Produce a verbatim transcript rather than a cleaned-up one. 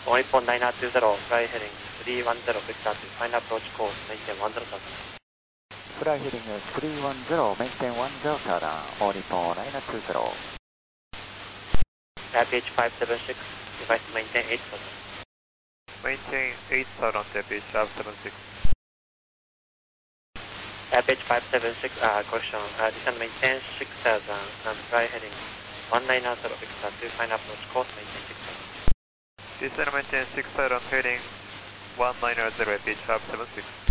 one eight nine two zero, fly heading three one zero, Victor to final approach course, maintain one zero seven. Fly heading three one zero, maintain one zero seven, all Nippon nine two zero. F H five seven six, device to maintain eight thousand. Maintain eight thousand, F H five seven six. F H five seven six, uh, correction, uh, descend maintain six thousand, and fly heading one nine zero, Victor to final approach course, maintain six thousand. Descend maintain six thousand, heading one nine zero, F H five seven six.